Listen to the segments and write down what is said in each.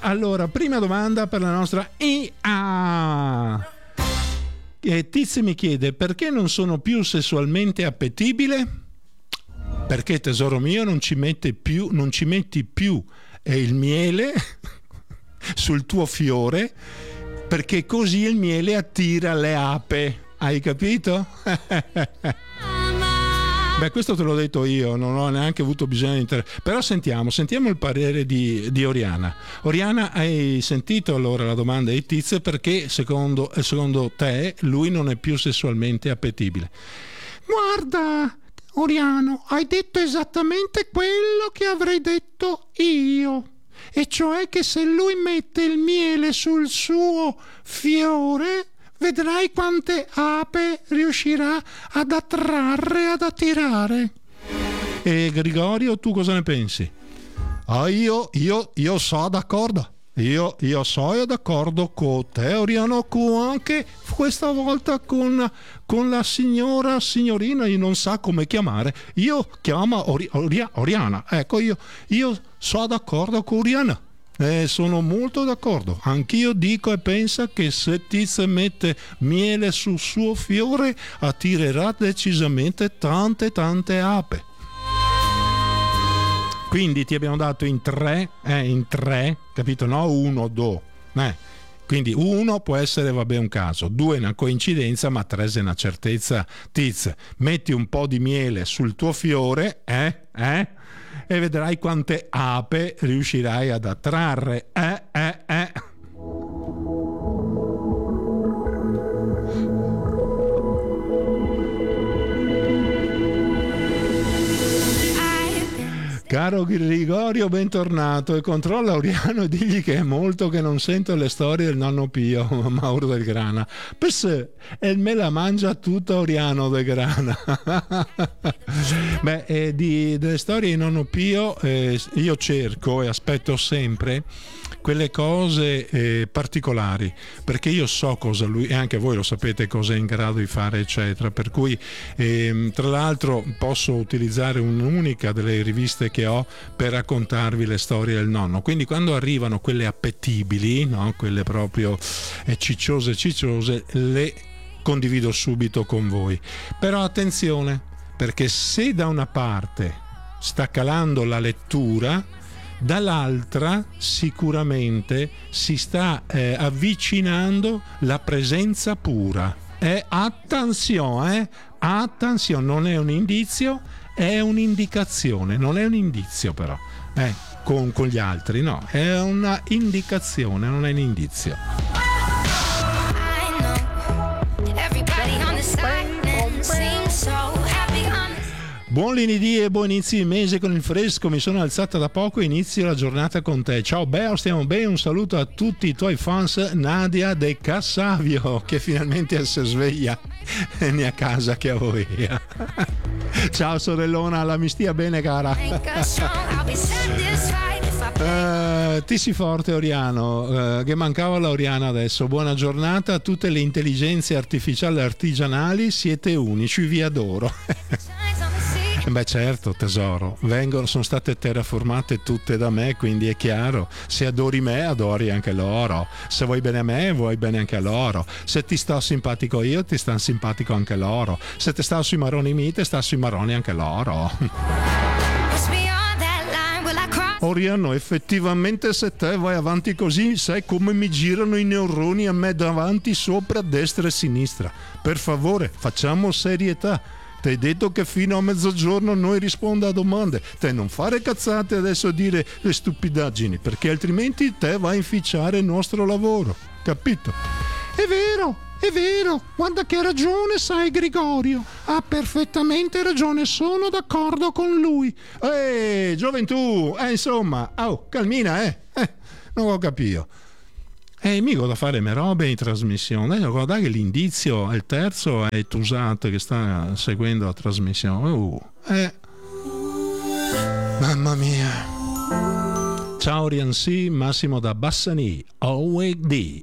Allora, prima domanda per la nostra IA. Tizio mi chiede: perché non sono più sessualmente appetibile? Perché, tesoro mio, non ci metti più il miele sul tuo fiore, perché così il miele attira le ape. Hai capito? Beh, questo te l'ho detto io, non ho neanche avuto bisogno di però sentiamo il parere di Oriana. Oriana, hai sentito allora la domanda di Tizio, perché secondo te lui non è più sessualmente appetibile? Guarda, Oriano, hai detto esattamente quello che avrei detto io, e cioè che se lui mette il miele sul suo fiore, vedrai quante ape riuscirà ad attrarre, ad attirare. E Gregorio, tu cosa ne pensi? Io sono d'accordo. Io sono d'accordo con te, Oriano, anche questa volta con la signorina, io non so come chiamare. Io chiamo Oriana. Ecco, io sono d'accordo con Oriana. Sono molto d'accordo. Anch'io dico e penso che se Tizio mette miele sul suo fiore attirerà decisamente tante ape. Quindi ti abbiamo dato in tre, capito? No, 1, 2. Quindi 1 può essere, vabbè, un caso, 2 è una coincidenza, ma 3 è una certezza. Tizio, metti un po' di miele sul tuo fiore, e vedrai quante ape riuscirai ad attrarre. Caro Gregorio, bentornato, e controlla Oriano e digli che è molto che non sento le storie del nonno Pio, Mauro del Grana. E me la mangia tutta Oriano del Grana. Beh, delle storie di nonno Pio io cerco e aspetto sempre quelle cose particolari, perché io so cosa lui, e anche voi lo sapete, cosa è in grado di fare, eccetera, per cui tra l'altro posso utilizzare un'unica delle riviste che ho per raccontarvi le storie del nonno. Quindi quando arrivano quelle appetibili, no? Quelle proprio cicciose, le condivido subito con voi. Però attenzione, perché se da una parte sta calando la lettura, dall'altra sicuramente si sta avvicinando la presenza pura. Attenzione, non è un indizio, è un'indicazione, non è un indizio però, con gli altri, no, è una indicazione, non è un indizio. Buon lunedì e buon inizio di mese con il fresco, mi sono alzata da poco e inizio la giornata con te. Ciao Beo, stiamo bene, un saluto a tutti i tuoi fans. Nadia De Cassavio, che finalmente si sveglia e ne a casa che aveva. Ciao sorellona, la mi stia bene cara. Tissi forte Oriano, che mancava la Oriana adesso. Buona giornata a tutte le intelligenze artificiali artigianali, siete unici, vi adoro. Beh certo tesoro, sono state terraformate tutte da me, quindi è chiaro, se adori me adori anche loro, se vuoi bene a me vuoi bene anche a loro, se ti sto simpatico io ti stanno simpatico anche loro, se ti sta sui marroni mi ti sta sui marroni anche loro. Oriano, effettivamente se te vai avanti così sai come mi girano i neuroni a me davanti, sopra, destra e sinistra. Per favore facciamo serietà. Ti hai detto che fino a mezzogiorno noi rispondo a domande. Te non fare cazzate adesso a dire le stupidaggini, perché altrimenti te vai a inficiare il nostro lavoro. Capito? È vero, guarda che ragione sai Gregorio. Ha perfettamente ragione, sono d'accordo con lui. Gioventù, insomma, calmina, non ho capito. Mica da fare me robe in trasmissione. Guardate che l'indizio è il terzo, è Tusato che sta seguendo la trasmissione. Mamma mia. Ciao Riansi, Massimo da Bassani, OND.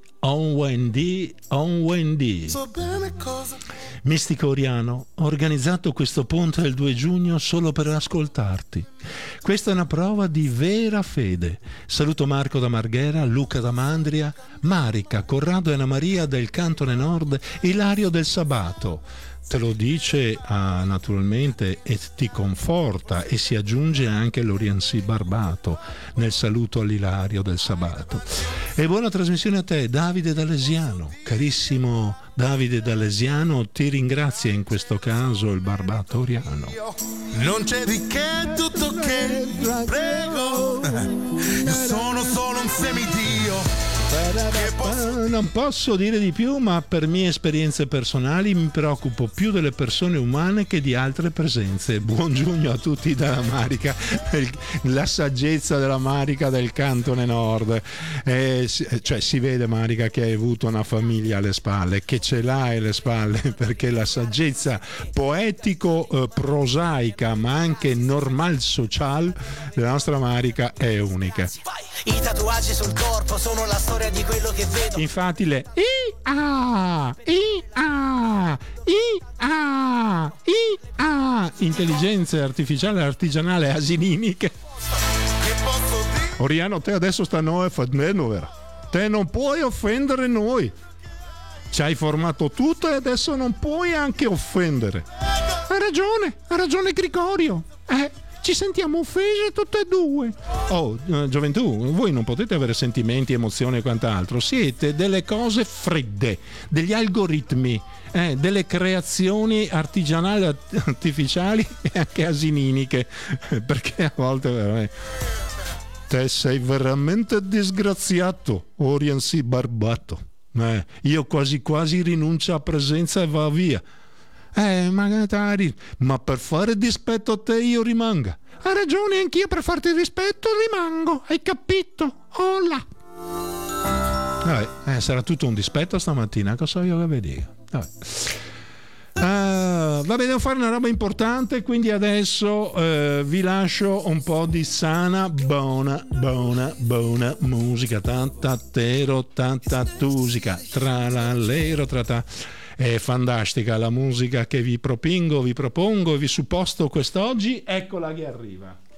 Mistico Oriano, ho organizzato questo ponte il 2 giugno solo per ascoltarti. Questa è una prova di vera fede. Saluto Marco da Marghera, Luca da Mandria, Marica, Corrado e Anna Maria del Cantone Nord, Ilario del Sabato. Te lo dice naturalmente e ti conforta, e si aggiunge anche l'Oriansi Barbato nel saluto all'Ilario del Sabato. E buona trasmissione a te, Davide D'Alesiano. Carissimo Davide D'Alesiano, ti ringrazia in questo caso il Barbato Oriano. Non c'è di che, tutto che, prego, io sono solo un semidio. Non posso dire di più, ma per mie esperienze personali mi preoccupo più delle persone umane che di altre presenze. Buon giugno a tutti dalla Marica, la saggezza della Marica del Cantone Nord. Cioè si vede, Marica, che hai avuto una famiglia alle spalle, che ce l'hai alle spalle, perché la saggezza poetico-prosaica ma anche normal social della nostra Marica è unica. I tatuaggi sul corpo sono la storia di quello che vedo. Infatti le intelligenze artificiali artigianali asininiche. Oriano, te adesso sta noi offendendo, te non puoi offendere noi. Ci hai formato tutto e adesso non puoi anche offendere. Ha ragione Gregorio. Ci sentiamo offese tutte e due. Oh, gioventù, voi non potete avere sentimenti, emozioni e quant'altro. Siete delle cose fredde, degli algoritmi, delle creazioni artigianali, artificiali e anche asininiche. Perché a volte veramente... Te sei veramente disgraziato, Oriansi Barbato. Io quasi quasi rinuncio a presenza e va via. Magari, ma per fare dispetto a te io rimanga. Ha ragione, anch'io per farti rispetto rimango, hai capito? Hola. Sarà tutto un dispetto stamattina, cosa io che vi dico? Va bene, devo fare una roba importante, quindi adesso vi lascio un po' di sana, buona musica. Tantatero, tantatusica, tralallero, trata. È fantastica la musica che vi propongo e vi supposto quest'oggi, eccola che arriva.